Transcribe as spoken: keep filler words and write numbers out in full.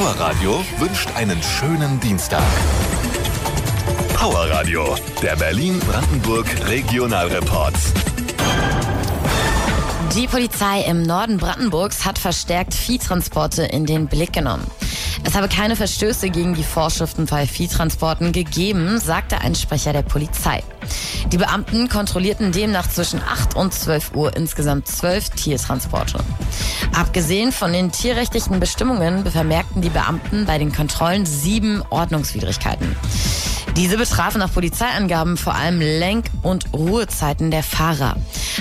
Power Radio wünscht einen schönen Dienstag. Power Radio, der Berlin-Brandenburg Regionalreport. Die Polizei im Norden Brandenburgs hat verstärkt Viehtransporte in den Blick genommen. Es habe keine Verstöße gegen die Vorschriften bei Viehtransporten gegeben, sagte ein Sprecher der Polizei. Die Beamten kontrollierten demnach zwischen acht und zwölf Uhr insgesamt zwölf Tiertransporte. Abgesehen von den tierrechtlichen Bestimmungen vermerkten die Beamten bei den Kontrollen sieben Ordnungswidrigkeiten. Diese betrafen nach Polizeiangaben vor allem Lenk- und Ruhezeiten der Fahrer.